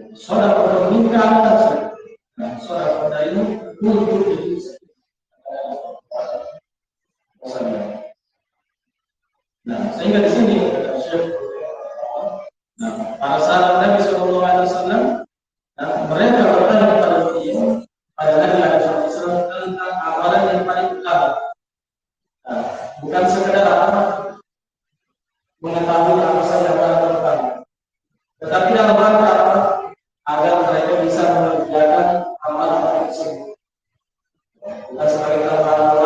Sodako meningkatkan saja. Nah, sodako ini untuk diri saya. Nah, sehingga di sini para sahabat Nabi Shallallahu Alaihi Wasallam, mereka bertanya kepada beliau, pada Nabi Alaihi Wasallam tentang amalan yang paling utama. Bukan sekedar mengetahui apa saja amalan utama, tetapi dalam rangka agar mereka bisa mengerjakan amalan tersebut. Bukan sebagai amalan